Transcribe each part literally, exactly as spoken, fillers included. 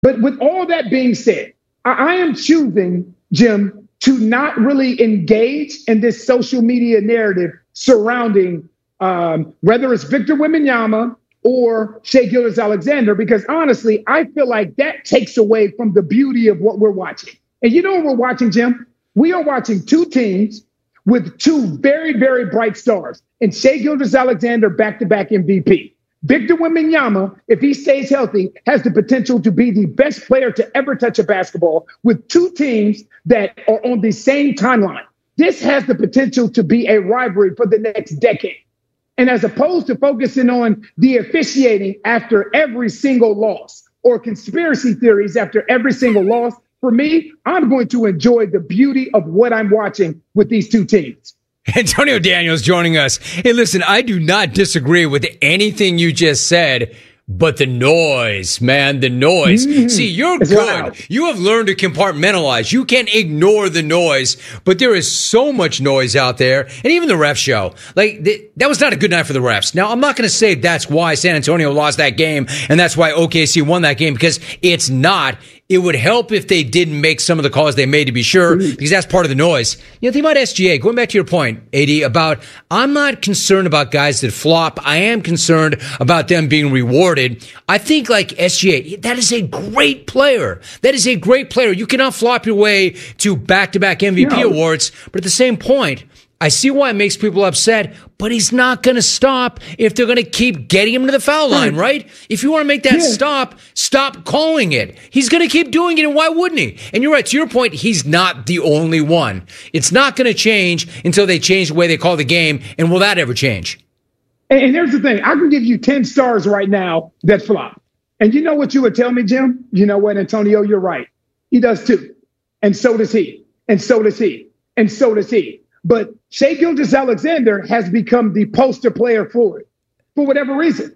But with all that being said, I, I am choosing, Jim, to not really engage in this social media narrative surrounding um, whether it's Victor Wembanyama or Shai Gilgeous-Alexander, because honestly, I feel like that takes away from the beauty of what we're watching. And you know what we're watching, Jim? We are watching two teams with two very, very bright stars, and Shai Gilgeous-Alexander, back-to-back M V P. Victor Wembanyama, if he stays healthy, has the potential to be the best player to ever touch a basketball with two teams that are on the same timeline. This has the potential to be a rivalry for the next decade. And as opposed to focusing on the officiating after every single loss or conspiracy theories after every single loss, for me, I'm going to enjoy the beauty of what I'm watching with these two teams. Antonio Daniels joining us. Hey, listen, I do not disagree with anything you just said, but the noise, man, the noise. Mm-hmm. See, you're it's good. Loud. You have learned to compartmentalize. You can't ignore the noise, but there is so much noise out there. And even the ref show, like th- that was not a good night for the refs. Now, I'm not going to say that's why San Antonio lost that game and that's why O K C won that game, because it's not. It would help if they didn't make some of the calls they made, to be sure, because that's part of the noise. You know, think about S G A. Going back to your point, A D, about I'm not concerned about guys that flop. I am concerned about them being rewarded. I think like S G A, that is a great player. That is a great player. You cannot flop your way to back-to-back M V P no. awards. But at the same point, I see why it makes people upset, but he's not going to stop if they're going to keep getting him to the foul line, right? If you want to make that yeah. stop, stop calling it. He's going to keep doing it, and why wouldn't he? And you're right, to your point, he's not the only one. It's not going to change until they change the way they call the game, and will that ever change? And, and here's the thing. I can give you ten stars right now that flop. And you know what you would tell me, Jim? You know what, Antonio? You're right. He does too. And so does he. And so does he. And so does he. But Shai Gilgeous-Alexander has become the poster player for it, for whatever reason.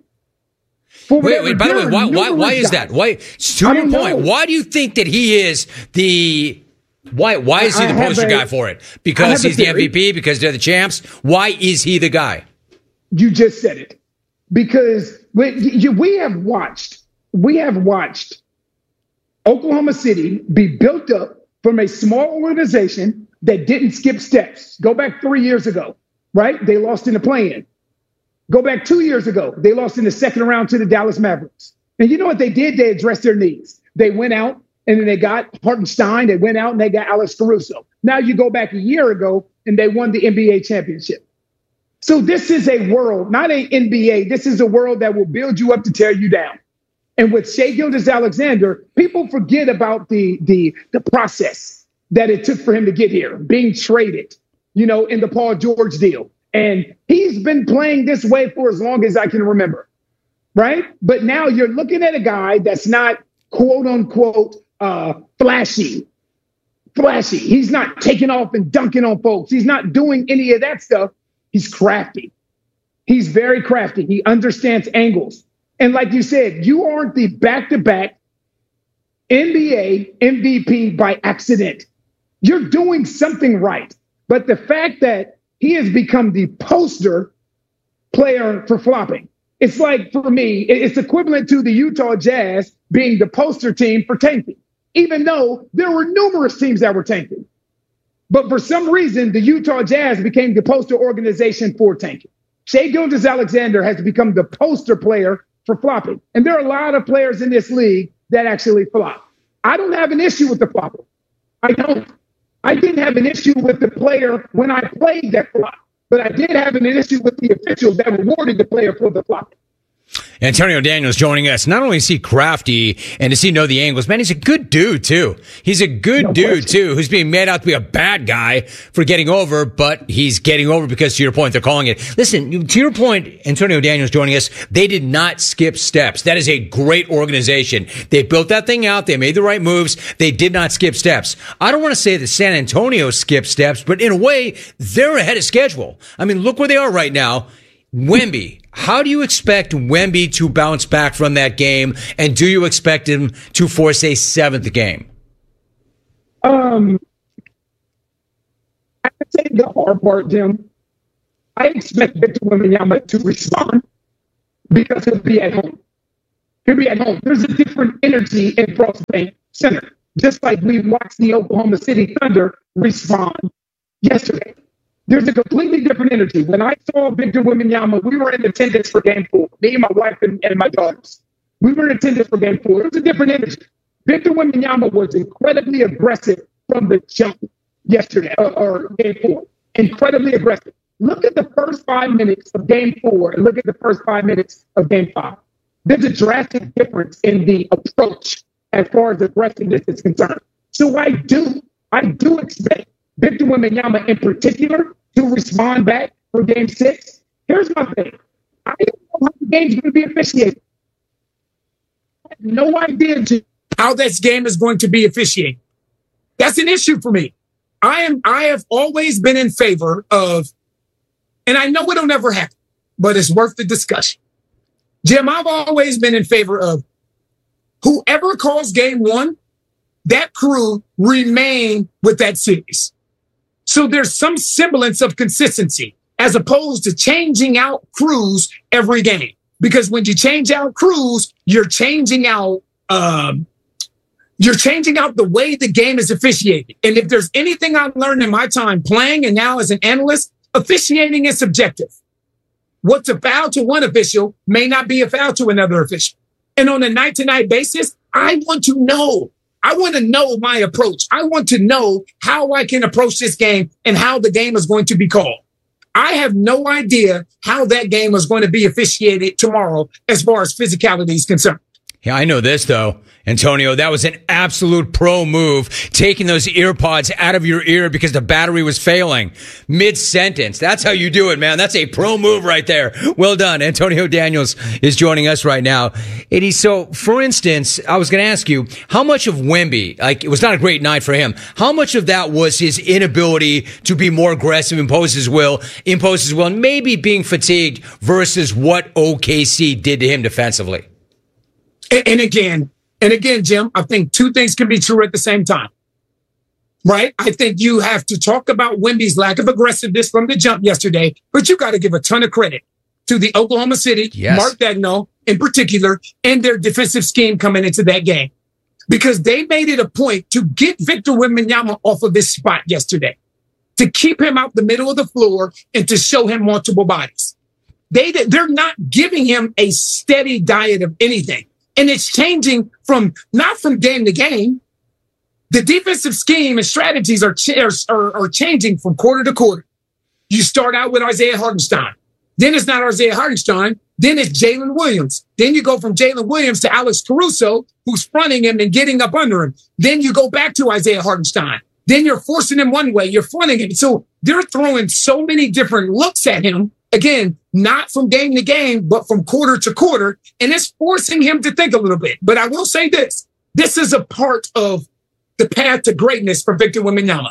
For wait, wait, by the way, why, why, why is that? Why, to your point, know. why do you think that he is the, why, why is he the poster a, guy for it? Because he's the M V P, because they're the champs? Why is he the guy? You just said it. Because we, we have watched, we have watched Oklahoma City be built up from a small organization that didn't skip steps. Go back three years ago, right? They lost in the play-in. Go back two years ago. They lost in the second round to the Dallas Mavericks. And you know what they did? They addressed their needs. They went out and then they got Hartenstein. They went out and they got Alex Caruso. Now you go back a year ago and they won the N B A championship. So this is a world, not an N B A. This is a world that will build you up to tear you down. And with Shai Gilgeous-Alexander, people forget about the, the, the process that it took for him to get here, being traded, you know, in the Paul George deal. And he's been playing this way for as long as I can remember, right? But now you're looking at a guy that's not, quote unquote, uh, flashy, flashy. He's not taking off and dunking on folks. He's not doing any of that stuff. He's crafty. He's very crafty. He understands angles. And like you said, you aren't the back-to-back N B A M V P by accident. You're doing something right. But the fact that he has become the poster player for flopping, it's like, for me, it's equivalent to the Utah Jazz being the poster team for tanking, even though there were numerous teams that were tanking. But for some reason, the Utah Jazz became the poster organization for tanking. Shai Gilgeous-Alexander has become the poster player for flopping. And there are a lot of players in this league that actually flop. I don't have an issue with the flopper. I don't. I didn't have an issue with the player when I played that flop, but I did have an issue with the officials that rewarded the player for the flop. Antonio Daniels joining us. Not only is he crafty and does he know the angles, man, he's a good dude, too. He's a good no dude, question. too, who's being made out to be a bad guy for getting over, but he's getting over because, to your point, they're calling it. Listen, to your point, Antonio Daniels joining us, they did not skip steps. That is a great organization. They built that thing out. They made the right moves. They did not skip steps. I don't want to say that San Antonio skipped steps, but in a way, they're ahead of schedule. I mean, look where they are right now. Wemby, how do you expect Wemby to bounce back from that game? And do you expect him to force a seventh game? Um, I would say the hard part, Jim. I expect Victor Wembanyama to respond because he'll be at home. He'll be at home. There's a different energy in Frost Bank Center, just like we watched the Oklahoma City Thunder respond yesterday. There's a completely different energy. When I saw Victor Wembanyama, we were in attendance for game four, me and my wife and, and my daughters. We were in attendance for game four. It was a different energy. Victor Wembanyama was incredibly aggressive from the jump yesterday, or, or game four. Incredibly aggressive. Look at the first five minutes of game four and look at the first five minutes of game five. There's a drastic difference in the approach as far as aggressiveness is concerned. So I do, I do expect Victor Wembanyama in particular to respond back for game six. Here's my thing. I don't know how the game's going to be officiated. I have no idea how this game is going to be officiated. That's an issue for me. I am. I have always been in favor of, and I know it'll never happen, but it's worth the discussion. Jim, I've always been in favor of whoever calls game one, that crew remain with that series. So there's some semblance of consistency as opposed to changing out crews every game. Because when you change out crews, you're changing out, um, you're changing out the way the game is officiated. And if there's anything I've learned in my time playing and now as an analyst, officiating is subjective. What's a foul to one official may not be a foul to another official. And on a night-to-night basis, I want to know. I want to know my approach. I want to know how I can approach this game and how the game is going to be called. I have no idea how that game is going to be officiated tomorrow as far as physicality is concerned. Yeah, I know this, though, Antonio. That was an absolute pro move, taking those ear pods out of your ear because the battery was failing mid-sentence. That's how you do it, man. That's a pro move right there. Well done. Antonio Daniels is joining us right now. Eddie, so, for instance, I was going to ask you, how much of Wemby, like, it was not a great night for him, how much of that was his inability to be more aggressive, impose his will, impose his will, and maybe being fatigued versus what O K C did to him defensively? And, and again, and again, Jim, I think two things can be true at the same time, right? I think you have to talk about Wemby's lack of aggressiveness from the jump yesterday, but you got to give a ton of credit to the Oklahoma City, yes. Mark Daigneault in particular, and their defensive scheme coming into that game, because they made it a point to get Victor Wembanyama off of this spot yesterday, to keep him out the middle of the floor and to show him multiple bodies. They, they're not giving him a steady diet of anything. And it's changing from, not from game to game. The defensive scheme and strategies are, ch- are, are changing from quarter to quarter. You start out with Isaiah Hartenstein. Then it's not Isaiah Hartenstein. Then it's Jalen Williams. Then you go from Jalen Williams to Alex Caruso, who's fronting him and getting up under him. Then you go back to Isaiah Hartenstein. Then you're forcing him one way. You're fronting him. So they're throwing so many different looks at him. Again, not from game to game, but from quarter to quarter. And it's forcing him to think a little bit. But I will say this. This is a part of the path to greatness for Victor Wembanyama.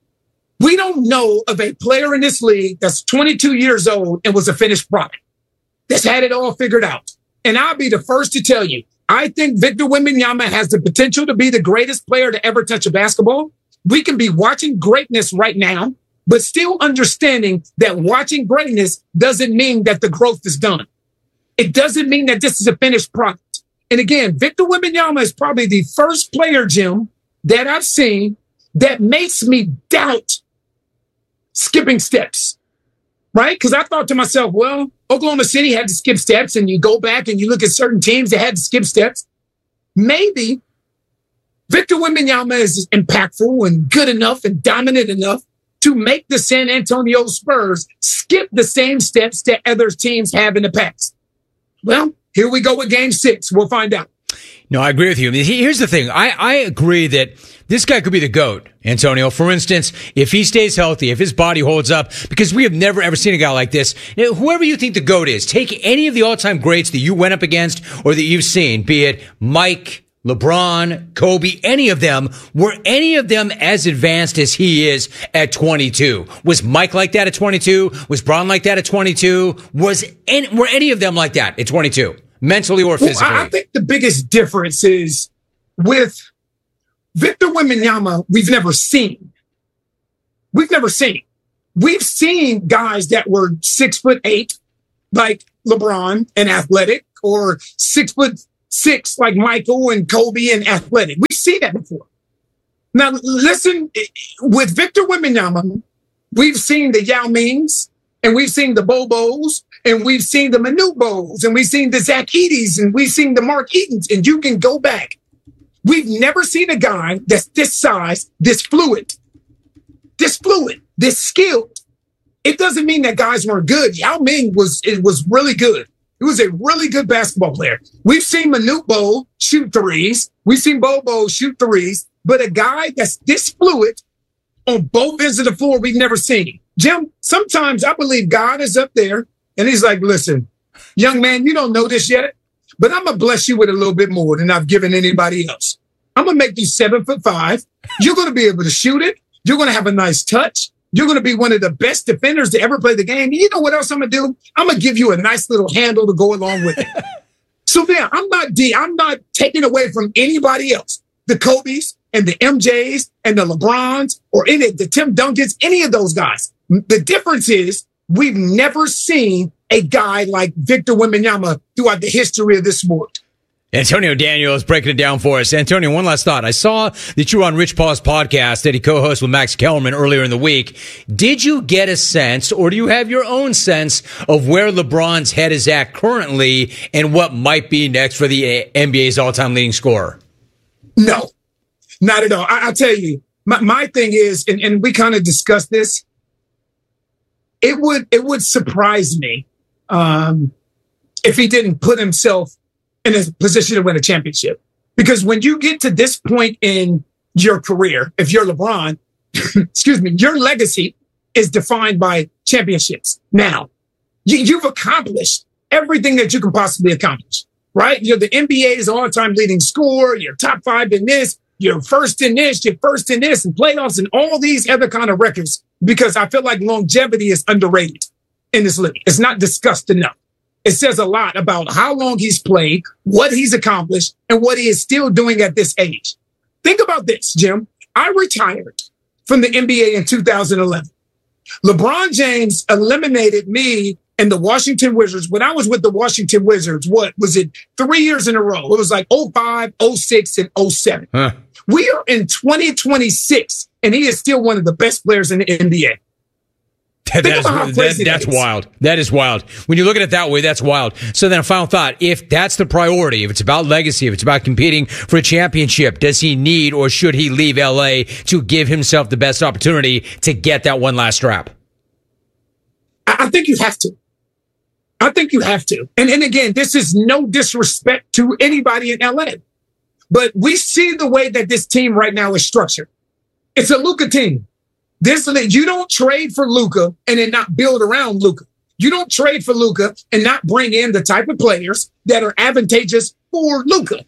We don't know of a player in this league that's twenty-two years old and was a finished product, that's had it all figured out. And I'll be the first to tell you, I think Victor Wembanyama has the potential to be the greatest player to ever touch a basketball. We can be watching greatness right now, but still understanding that watching greatness doesn't mean that the growth is done. It doesn't mean that this is a finished product. And again, Victor Wembanyama is probably the first player, Jim, that I've seen that makes me doubt skipping steps, right? Because I thought to myself, well, Oklahoma City had to skip steps, and you go back and you look at certain teams that had to skip steps. Maybe Victor Wembanyama is impactful and good enough and dominant enough to make the San Antonio Spurs skip the same steps that other teams have in the past. Well, here we go with game six. We'll find out. No, I agree with you. Here's the thing. I, I agree that this guy could be the GOAT, Antonio. For instance, if he stays healthy, if his body holds up, because we have never, ever seen a guy like this. Now, whoever you think the GOAT is, take any of the all-time greats that you went up against or that you've seen, be it Mike, LeBron, Kobe, any of them, were any of them as advanced as he is at twenty-two? Was Mike like that at twenty-two? Was Bron like that at twenty-two? Was any, were any of them like that at twenty-two? Mentally or physically? Well, I think the biggest difference is with Victor Wembanyama, we've never seen. We've never seen. We've seen guys that were six foot eight, like LeBron and athletic, or six foot six like Michael and Kobe and athletic. We've seen that before. Now, listen, with Victor Wembanyama, we've seen the Yao Mings, and we've seen the Bobos, and we've seen the Manute Bos, and we've seen the Zach Edey's, and we've seen the Mark Eatons, and you can go back. We've never seen a guy that's this size, this fluid, this fluid, this skilled. It doesn't mean that guys weren't good. Yao Ming was, it was really good. He was a really good basketball player. We've seen Manute Bol shoot threes. We've seen Bobo shoot threes. But a guy that's this fluid on both ends of the floor, we've never seen. Jim, sometimes I believe God is up there and he's like, listen, young man, you don't know this yet, but I'm going to bless you with a little bit more than I've given anybody else. I'm going to make you seven foot five. You're going to be able to shoot it. You're going to have a nice touch. You're going to be one of the best defenders to ever play the game. And you know what else I'm going to do? I'm going to give you a nice little handle to go along with it. So yeah, I'm not D. I'm not taking away from anybody else. The Kobe's and the M J's and the LeBrons or any the Tim Duncans, any of those guys. The difference is we've never seen a guy like Victor Wembanyama throughout the history of this sport. Antonio Daniels breaking it down for us. Antonio, one last thought. I saw that you were on Rich Paul's podcast that he co-hosts with Max Kellerman earlier in the week. Did you get a sense, or do you have your own sense of where LeBron's head is at currently and what might be next for the N B A's all-time leading scorer? No, not at all. I, I'll tell you, my, my thing is, and, and we kind of discussed this, it would it would surprise me um, if he didn't put himself in a position to win a championship. Because when you get to this point in your career, if you're LeBron, excuse me, your legacy is defined by championships. Now, you, you've accomplished everything that you can possibly accomplish, right? You're the N B A's all-time leading scorer. You're top five in this. You're first in this. You're first in this and playoffs and all these other kind of records. Because I feel like longevity is underrated in this league. It's not discussed enough. It says a lot about how long he's played, what he's accomplished, and what he is still doing at this age. Think about this, Jim. I retired from the N B A in two thousand eleven. LeBron James eliminated me and the Washington Wizards when I was with the Washington Wizards. What was it? Three years in a row. It was like oh five, oh six, and oh seven. Huh. We are in twenty twenty-six, and he is still one of the best players in the N B A. That, that is, that, that's that wild. That is wild. When you look at it that way, that's wild. So then a final thought, if that's the priority, if it's about legacy, if it's about competing for a championship, does he need or should he leave L A to give himself the best opportunity to get that one last strap? I think you have to. I think you have to. And, and again, this is no disrespect to anybody in L A, but we see the way that this team right now is structured. It's a Luka team. This you don't trade for Luka and then not build around Luka. You don't trade for Luka and not bring in the type of players that are advantageous for Luka,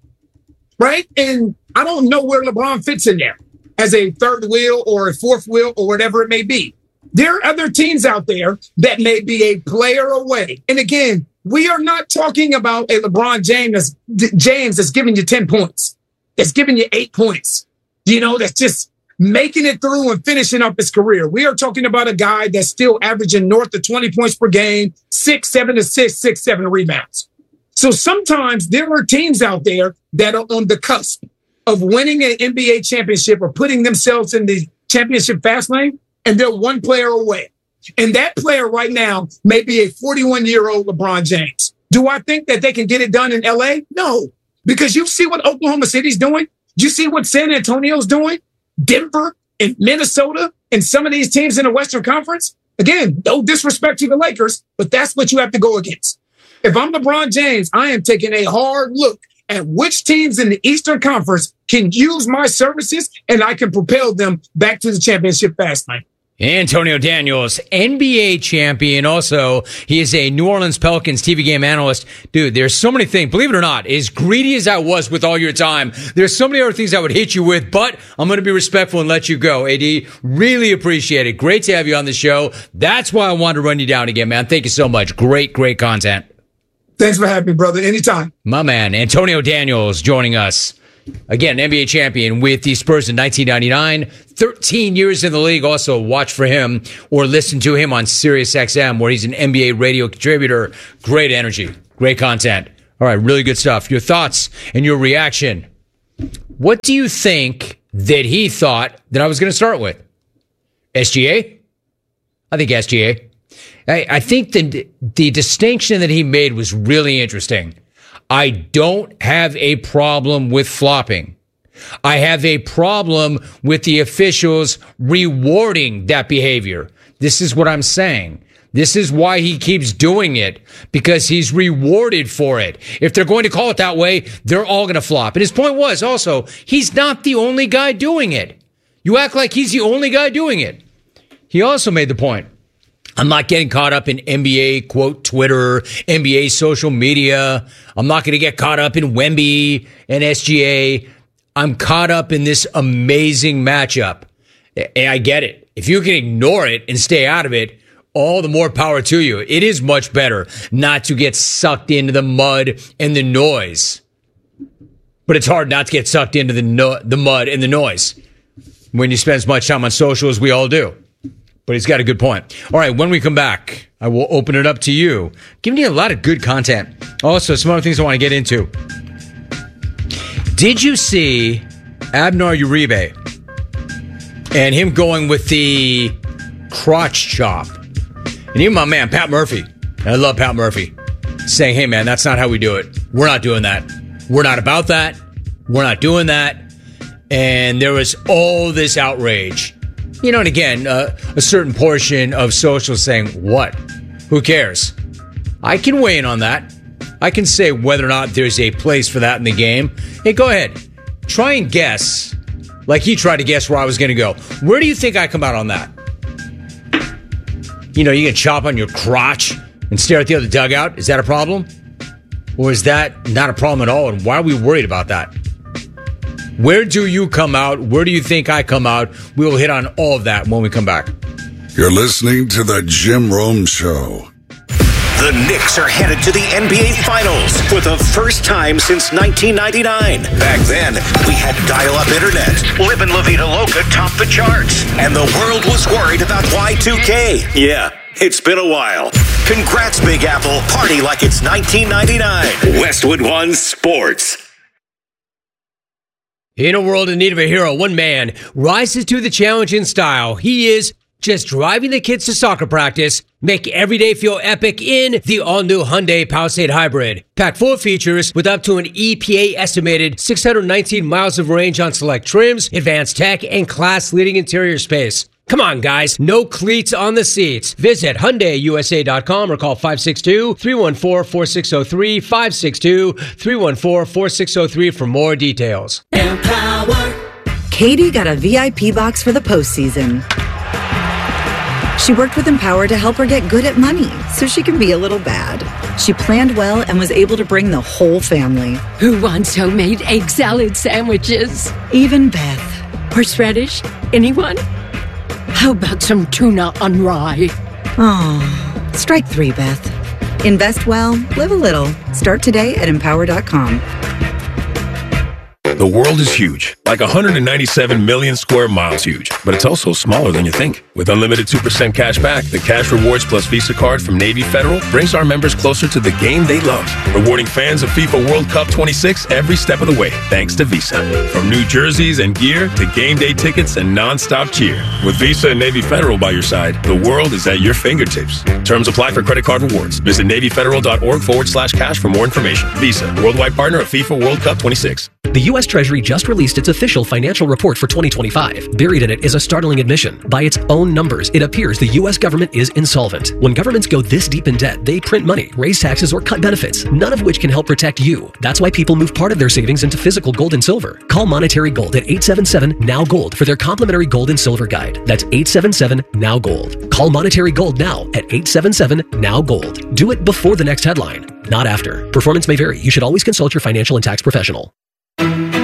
right? And I don't know where LeBron fits in there as a third wheel or a fourth wheel or whatever it may be. There are other teams out there that may be a player away. And again, we are not talking about a LeBron James that's, James that's giving you ten points, that's giving you eight points. You know, that's just making it through and finishing up his career. We are talking about a guy that's still averaging north of twenty points per game, six, seven assists, six, seven rebounds. So sometimes there are teams out there that are on the cusp of winning an N B A championship or putting themselves in the championship fast lane, and they're one player away. And that player right now may be a forty-one-year-old LeBron James. Do I think that they can get it done in L A? No, because you see what Oklahoma City's doing. You see what San Antonio's doing. Denver and Minnesota and some of these teams in the Western Conference. Again, no disrespect to the Lakers, but that's what you have to go against. If I'm LeBron James, I am taking a hard look at which teams in the Eastern Conference can use my services and I can propel them back to the championship fast lane. Antonio Daniels, N B A champion. Also, he is a New Orleans Pelicans T V game analyst. Dude, there's so many things. Believe it or not, as greedy as I was with all your time, there's so many other things I would hit you with, but I'm going to be respectful and let you go. A D, really appreciate it. Great to have you on the show. That's why I wanted to run you down again, man. Thank you so much. Great, great content. Thanks for having me, brother. Anytime. My man, Antonio Daniels joining us. Again, N B A champion with the Spurs in nineteen ninety-nine, thirteen years in the league. Also, watch for him or listen to him on Sirius X M, where he's an N B A radio contributor. Great energy, great content. All right, really good stuff. Your thoughts and your reaction. What do you think that he thought that I was going to start with? S G A? I think S G A. I, I think the, the distinction that he made was really interesting. I don't have a problem with flopping. I have a problem with the officials rewarding that behavior. This is what I'm saying. This is why he keeps doing it, because he's rewarded for it. If they're going to call it that way, they're all going to flop. And his point was also, he's not the only guy doing it. You act like he's the only guy doing it. He also made the point, I'm not getting caught up in N B A, quote, Twitter, N B A social media. I'm not going to get caught up in Wemby and S G A. I'm caught up in this amazing matchup. And I get it. If you can ignore it and stay out of it, all the more power to you. It is much better not to get sucked into the mud and the noise. But it's hard not to get sucked into the no- the mud and the noise when you spend as much time on social as we all do. But he's got a good point. All right, when we come back, I will open it up to you, giving you a lot of good content. Also, some other things I want to get into. Did you see Abner Uribe and him going with the crotch chop? And even my man, Pat Murphy, and I love Pat Murphy, saying, hey, man, that's not how we do it. We're not doing that. We're not about that. We're not doing that. And there was all this outrage. You know, and again, uh, a certain portion of social saying, what? Who cares? I can weigh in on that. I can say whether or not there's a place for that in the game. Hey, go ahead. Try and guess, like he tried to guess where I was going to go. Where do you think I come out on that? You know, you can chop on your crotch and stare at the other dugout. Is that a problem? Or is that not a problem at all? And why are we worried about that? Where do you come out? Where do you think I come out? We will hit on all of that when we come back. You're listening to The Jim Rome Show. The Knicks are headed to the N B A Finals for the first time since nineteen ninety-nine. Back then, we had dial-up internet. Livin' La Vida Loca topped the charts. And the world was worried about Y two K. Yeah, it's been a while. Congrats, Big Apple. Party like it's nineteen ninety-nine. Westwood One Sports. In a world in need of a hero, one man rises to the challenge in style. He is just driving the kids to soccer practice, make every day feel epic in the all-new Hyundai Palisade Hybrid. Packed full of features with up to an E P A-estimated six hundred nineteen miles of range on select trims, advanced tech, and class-leading interior space. Come on, guys. No cleats on the seats. Visit Hyundai U S A dot com or call five six two, three one four, four six zero three, five six two, three one four, four six zero three for more details. Empower. Katie got a V I P box for the postseason. She worked with Empower to help her get good at money so she can be a little bad. She planned well and was able to bring the whole family. Who wants homemade egg salad sandwiches? Even Beth. Horseradish? Anyone? How about some tuna on rye? Oh, strike three, Beth. Invest well, live a little. Start today at empower dot com. The world is huge, like one hundred ninety-seven million square miles huge, but it's also smaller than you think. With unlimited two percent cash back, the Cash Rewards Plus Visa card from Navy Federal brings our members closer to the game they love, rewarding fans of FIFA World Cup twenty-six every step of the way, thanks to Visa. From new jerseys and gear to game day tickets and non-stop cheer. With Visa and Navy Federal by your side, the world is at your fingertips. Terms apply for credit card rewards. Visit NavyFederal.org forward slash cash for more information. Visa, worldwide partner of FIFA World Cup twenty-six. The U S Treasury just released its official financial report for twenty twenty-five. Buried in it is a startling admission. By its own numbers, it appears the U S government is insolvent. When governments go this deep in debt, they print money, raise taxes, or cut benefits, none of which can help protect you. That's why people move part of their savings into physical gold and silver. Call Monetary Gold at eight seven seven, N O W Gold for their complimentary gold and silver guide. That's eight seven seven, N O W Gold. Call Monetary Gold now at eight seven seven, N O W Gold. Do it before the next headline, not after. Performance may vary. You should always consult your financial and tax professional.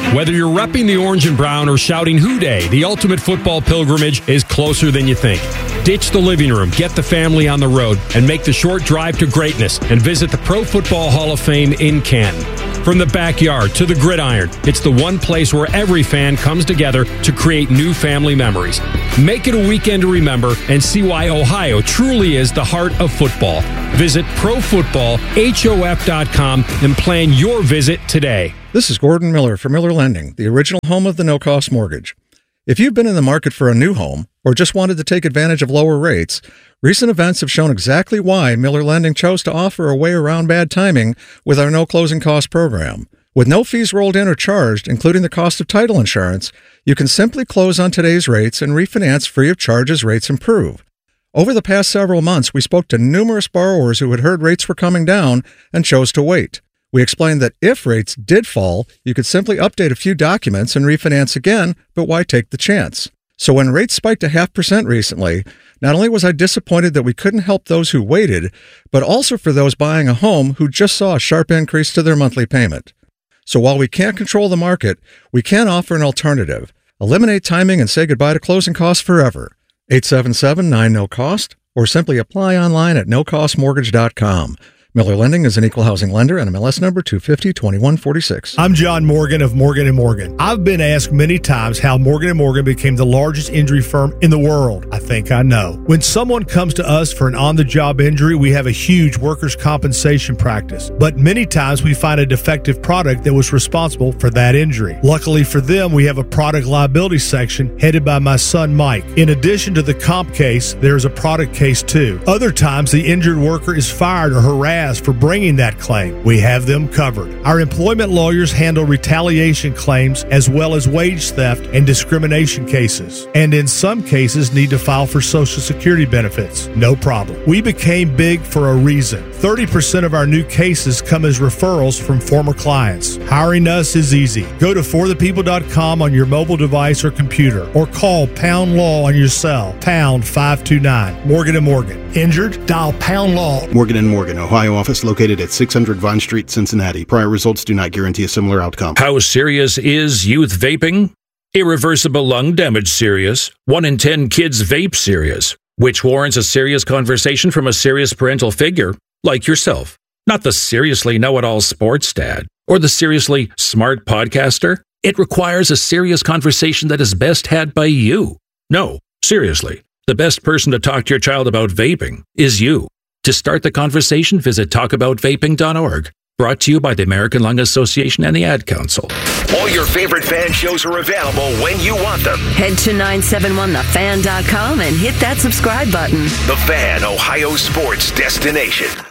Whether you're repping the orange and brown or shouting Hoo Day, the ultimate football pilgrimage is closer than you think. Ditch the living room, get the family on the road, and make the short drive to greatness and visit the Pro Football Hall of Fame in Canton. From the backyard to the gridiron, it's the one place where every fan comes together to create new family memories. Make it a weekend to remember and see why Ohio truly is the heart of football. Visit pro football hof dot com and plan your visit today. This is Gordon Miller from Miller Lending, the original home of the no-cost mortgage. If you've been in the market for a new home or just wanted to take advantage of lower rates, recent events have shown exactly why Miller Lending chose to offer a way around bad timing with our no closing cost program. With no fees rolled in or charged, including the cost of title insurance, you can simply close on today's rates and refinance free of charge as rates improve. Over the past several months, we spoke to numerous borrowers who had heard rates were coming down and chose to wait. We explained that if rates did fall, you could simply update a few documents and refinance again, but why take the chance? So when rates spiked a half percent recently, not only was I disappointed that we couldn't help those who waited, but also for those buying a home who just saw a sharp increase to their monthly payment. So while we can't control the market, we can offer an alternative. Eliminate timing and say goodbye to closing costs forever. eight seven seven, nine, no cost, or simply apply online at no cost mortgage dot com. Miller Lending is an equal housing lender and M L S number two five zero, two one four six. I'm John Morgan of Morgan and Morgan. I've been asked many times how Morgan and Morgan became the largest injury firm in the world. I think I know. When someone comes to us for an on-the-job injury, we have a huge workers' compensation practice. But many times we find a defective product that was responsible for that injury. Luckily for them, we have a product liability section headed by my son Mike. In addition to the comp case, there is a product case too. Other times, the injured worker is fired or harassed for bringing that claim. We have them covered. Our employment lawyers handle retaliation claims as well as wage theft and discrimination cases, and in some cases need to file for Social Security benefits. No problem. We became big for a reason. thirty percent of our new cases come as referrals from former clients. Hiring us is easy. Go to for the people dot com on your mobile device or computer, or call Pound Law on your cell, pound five two nine. Morgan and Morgan. Injured? Dial Pound Law. Morgan and Morgan, Ohio office located at six hundred Vine Street, Cincinnati. Prior results do not guarantee a similar outcome. How serious is youth vaping? Irreversible lung damage serious. One in ten kids vape serious, which warrants a serious conversation from a serious parental figure like yourself. Not the seriously know-it-all sports dad or the seriously smart podcaster. It requires a serious conversation that is best had by you. No, seriously. The best person to talk to your child about vaping is you. To start the conversation, visit talk about vaping dot org. Brought to you by the American Lung Association and the Ad Council. All your favorite fan shows are available when you want them. Head to nine seven one the fan dot com and hit that subscribe button. The Fan, Ohio sports destination.